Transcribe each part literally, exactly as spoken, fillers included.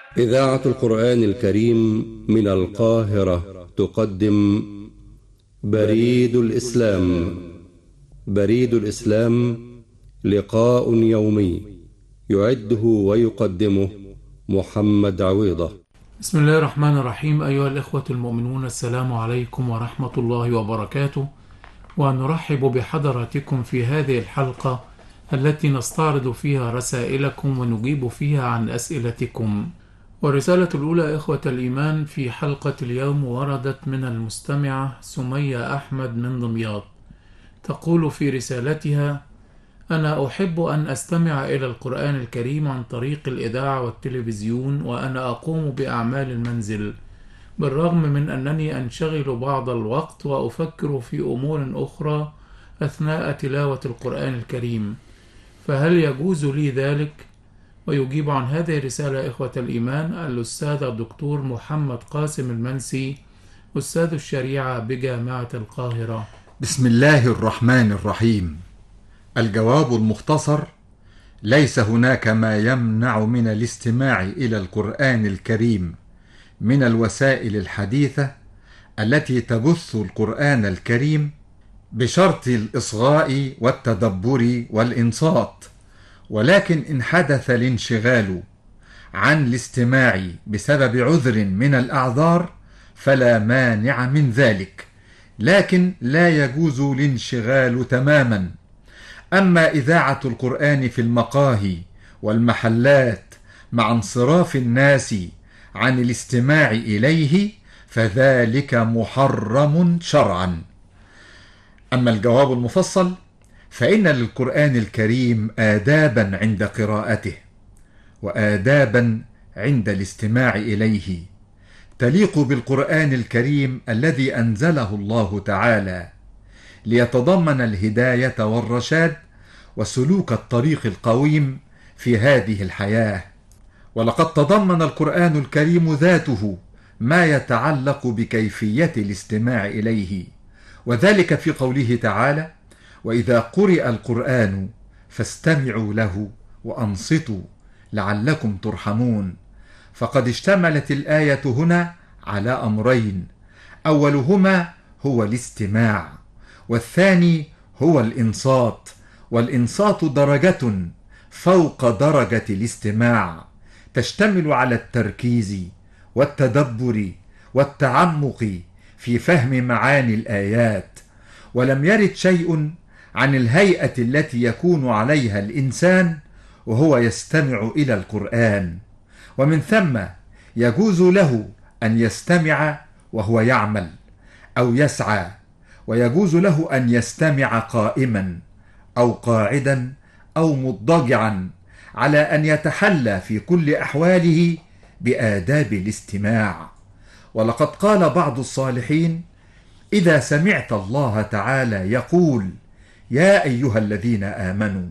إذاعة القرآن الكريم من القاهرة تقدم بريد الإسلام. بريد الإسلام لقاء يومي يعده ويقدمه محمد عويضة. بسم الله الرحمن الرحيم. أيها الإخوة المؤمنون، السلام عليكم ورحمة الله وبركاته، ونرحب بحضراتكم في هذه الحلقة التي نستعرض فيها رسائلكم ونجيب فيها عن أسئلتكم. والرسالة الأولى إخوة الإيمان في حلقة اليوم وردت من المستمعة سمية أحمد من دمياط، تقول في رسالتها: أنا أحب أن أستمع إلى القرآن الكريم عن طريق الإذاعة والتلفزيون وأنا أقوم بأعمال المنزل، بالرغم من أنني أنشغل بعض الوقت وأفكر في أمور أخرى أثناء تلاوة القرآن الكريم، فهل يجوز لي ذلك؟ ويجيب عن هذه الرسالة إخوة الإيمان الأستاذ الدكتور محمد قاسم المنسي، أستاذ الشريعة بجامعة القاهرة. بسم الله الرحمن الرحيم. الجواب المختصر: ليس هناك ما يمنع من الاستماع إلى القرآن الكريم من الوسائل الحديثة التي تبث القرآن الكريم بشرط الإصغاء والتدبر والإنصات، ولكن إن حدث الانشغال عن الاستماع بسبب عذر من الأعذار فلا مانع من ذلك، لكن لا يجوز الانشغال تماما. أما إذاعة القرآن في المقاهي والمحلات مع انصراف الناس عن الاستماع إليه فذلك محرم شرعا. أما الجواب المفصل فإن للقرآن الكريم آدابا عند قراءته وآدابا عند الاستماع إليه تليق بالقرآن الكريم الذي أنزله الله تعالى ليتضمن الهداية والرشاد وسلوك الطريق القويم في هذه الحياة. ولقد تضمن القرآن الكريم ذاته ما يتعلق بكيفية الاستماع إليه، وذلك في قوله تعالى: وإذا قرئ القرآن فاستمعوا له وأنصتوا لعلكم ترحمون. فقد اشتملت الآية هنا على أمرين: أولهما هو الاستماع، والثاني هو الإنصات، والإنصات درجة فوق درجة الاستماع، تشتمل على التركيز والتدبر والتعمق في فهم معاني الآيات. ولم يرد شيء عن الهيئة التي يكون عليها الإنسان وهو يستمع إلى القرآن، ومن ثم يجوز له أن يستمع وهو يعمل أو يسعى، ويجوز له أن يستمع قائما أو قاعدا أو مضطجعا، على أن يتحلى في كل أحواله بآداب الاستماع. ولقد قال بعض الصالحين: إذا سمعت الله تعالى يقول يا أيها الذين آمنوا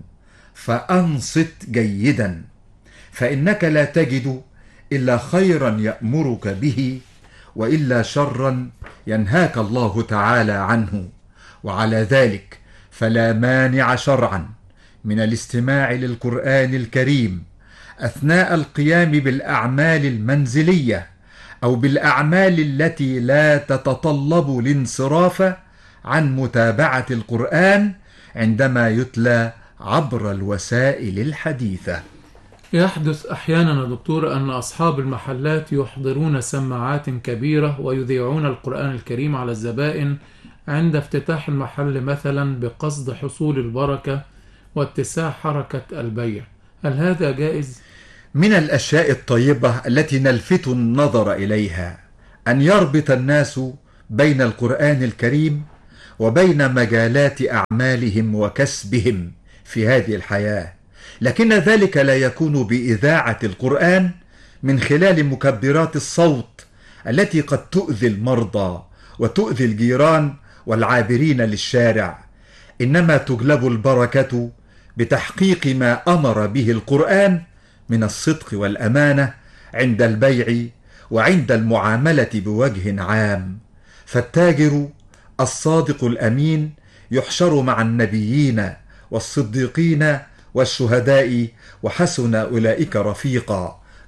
فأنصت جيدا، فإنك لا تجد إلا خيرا يأمرك به وإلا شرا ينهاك الله تعالى عنه. وعلى ذلك فلا مانع شرعا من الاستماع للقرآن الكريم أثناء القيام بالأعمال المنزلية أو بالأعمال التي لا تتطلب الانصراف عن متابعة القرآن عندما يتلى عبر الوسائل الحديثة. يحدث أحيانا يا دكتور أن أصحاب المحلات يحضرون سماعات كبيرة ويذيعون القرآن الكريم على الزبائن عند افتتاح المحل مثلا بقصد حصول البركة واتساع حركة البيع، هل هذا جائز؟ من الأشياء الطيبة التي نلفت النظر إليها أن يربط الناس بين القرآن الكريم وبين مجالات أعمالهم وكسبهم في هذه الحياة، لكن ذلك لا يكون بإذاعة القرآن من خلال مكبرات الصوت التي قد تؤذي المرضى وتؤذي الجيران والعابرين للشارع، إنما تجلب البركة بتحقيق ما أمر به القرآن من الصدق والأمانة عند البيع وعند المعاملة بوجه عام. فالتاجر الصادق الأمين يحشر مع النبيين والصديقين والشهداء وحسن أولئك رفيقا،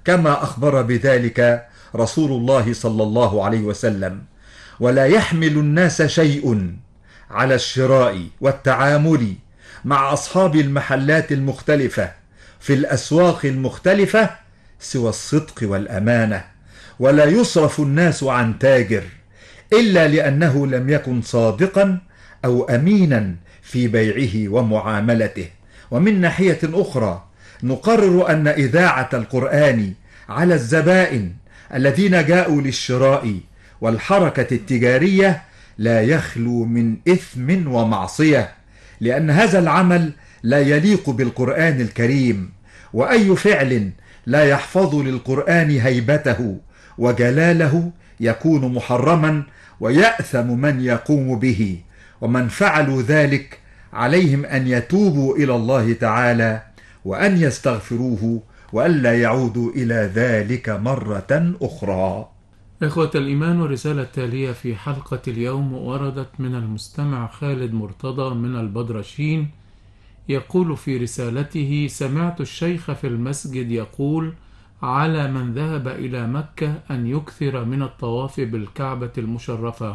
كما أخبر بذلك رسول الله صلى الله عليه وسلم: ولا يحمل الناس شيء على الشراء والتعامل مع أصحاب المحلات المختلفة في الأسواق المختلفة سوى الصدق والأمانة، ولا يصرف الناس عن تاجر إلا لأنه لم يكن صادقا أو أمينا في بيعه ومعاملته. ومن ناحية أخرى نقرر أن إذاعة القرآن على الزبائن الذين جاءوا للشراء والحركة التجارية لا يخلو من إثم ومعصية، لأن هذا العمل لا يليق بالقرآن الكريم، وأي فعل لا يحفظ للقرآن هيبته وجلاله يكون محرما ويأثم من يقوم به. ومن فعلوا ذلك عليهم أن يتوبوا إلى الله تعالى وأن يستغفروه وألا يعودوا إلى ذلك مرة أخرى. إخوة الإيمان، والرسالة التالية في حلقة اليوم وردت من المستمع خالد مرتضى من البدرشين، يقول في رسالته: سمعت الشيخ في المسجد يقول على من ذهب إلى مكة أن يكثر من الطواف بالكعبة المشرفة،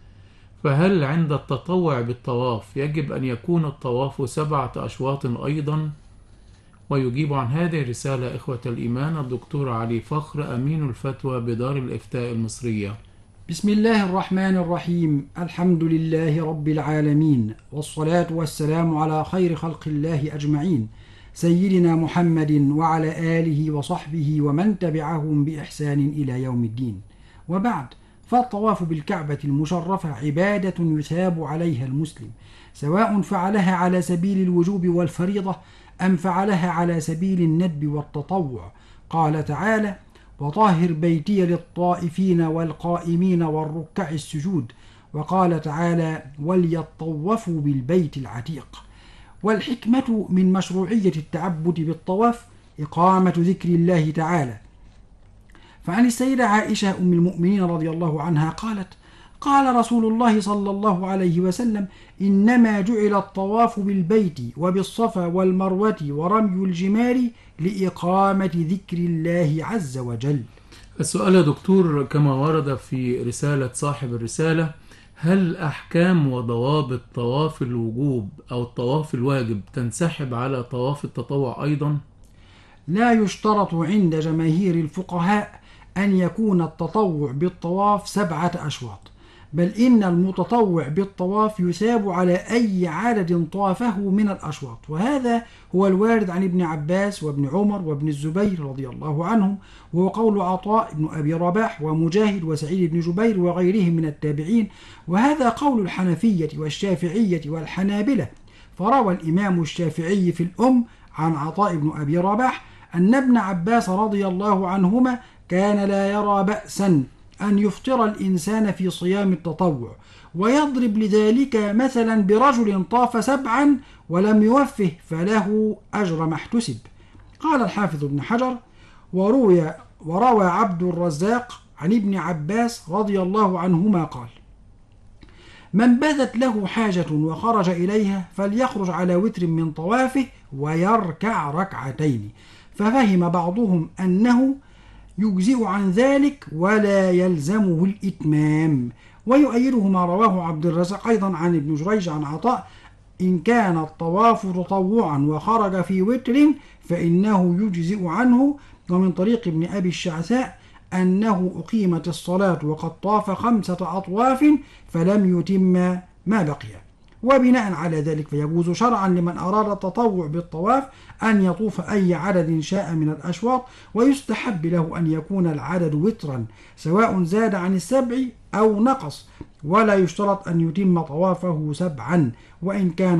فهل عند التطوع بالطواف يجب أن يكون الطواف سبعة أشواط أيضا؟ ويجيب عن هذه الرسالة إخوة الإيمان الدكتور علي فخر أمين الفتوى بدار الإفتاء المصرية. بسم الله الرحمن الرحيم. الحمد لله رب العالمين، والصلاة والسلام على خير خلق الله أجمعين، سيدنا محمد وعلى آله وصحبه ومن تبعهم بإحسان إلى يوم الدين. وبعد، فالطواف بالكعبة المشرفة عبادة يثاب عليها المسلم، سواء فعلها على سبيل الوجوب والفريضة أم فعلها على سبيل الندب والتطوع. قال تعالى: وطهر بيتي للطائفين والقائمين والركع السجود. وقال تعالى: وليطوفوا بالبيت العتيق. والحكمة من مشروعية التعبد بالطواف إقامة ذكر الله تعالى. فعن السيدة عائشة أم المؤمنين رضي الله عنها قالت: قال رسول الله صلى الله عليه وسلم: إنما جعل الطواف بالبيت وبالصفا والمروة ورمي الجمار لإقامة ذكر الله عز وجل. السؤال يا دكتور كما ورد في رسالة صاحب الرسالة: هل أحكام وضوابط طواف الوجوب أو الطواف الواجب تنسحب على طواف التطوع أيضا؟ لا يشترط عند جماهير الفقهاء أن يكون التطوع بالطواف سبعة أشواط، بل إن المتطوع بالطواف يثاب على أي عدد طافه من الأشواط، وهذا هو الوارد عن ابن عباس وابن عمر وابن الزبير رضي الله عنهم، وهو قول عطاء بن أبي رباح ومجاهد وسعيد بن جبير وغيرهم من التابعين، وهذا قول الحنفية والشافعية والحنابلة. فروى الإمام الشافعي في الأم عن عطاء بن أبي رباح أن ابن عباس رضي الله عنهما كان لا يرى بأسا أن يفطر الإنسان في صيام التطوع، ويضرب لذلك مثلا برجل طاف سبعا ولم يوفه فله أجر ما احتسب. قال الحافظ ابن حجر: وروي وروى عبد الرزاق عن ابن عباس رضي الله عنهما قال: من بدت له حاجة وخرج إليها فليخرج على وتر من طوافه ويركع ركعتين. ففهم بعضهم أنه يجزئ عن ذلك ولا يلزمه الإتمام. ويؤيده ما رواه عبد الرزاق أيضا عن ابن جريج عن عطاء: إن كان الطواف تطوعا وخرج في وتر فإنه يجزئ عنه. ومن طريق ابن أبي الشعثاء أنه أقيمت الصلاة وقد طاف خمسة أطواف فلم يتم ما بقي. وبناء على ذلك فيجوز شرعا لمن أراد التطوع بالطواف أن يطوف أي عدد شاء من الأشواط، ويستحب له أن يكون العدد وترا سواء زاد عن السبع أو نقص، ولا يشترط أن يتم طوافه سبعا، وإن كان